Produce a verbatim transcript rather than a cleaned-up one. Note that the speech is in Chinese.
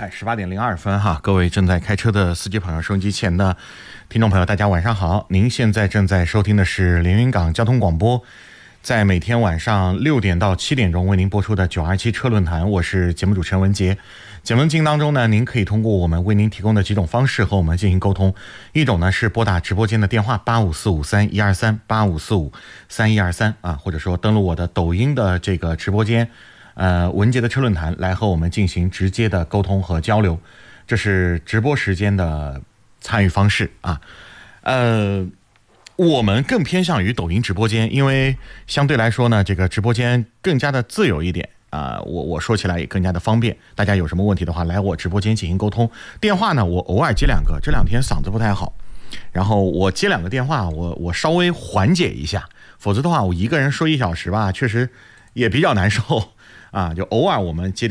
哎，十八点零二分哈，各位正在开车的司机朋友、收音机前的听众朋友，大家晚上好。您现在正在收听的是连云港交通广播，在每天晚上六点到七点钟为您播出的九二七车论坛，我是节目主持人文杰。节目进行当中呢，您可以通过我们为您提供的几种方式和我们进行沟通。一种呢是拨打直播间的电话八五四五三一二三八五四五三一二三啊，或者说登录我的抖音的这个直播间。呃，文杰的车论坛来和我们进行直接的沟通和交流，这是直播时间的参与方式啊。呃，我们更偏向于抖音直播间，因为相对来说呢，这个直播间更加的自由一点啊。我我说起来也更加的方便，大家有什么问题的话，来我直播间进行沟通。电话呢，我偶尔接两个，这两天嗓子不太好，然后我接两个电话，我我稍微缓解一下，否则的话，我一个人说一小时吧，确实也比较难受。啊，就偶尔我们接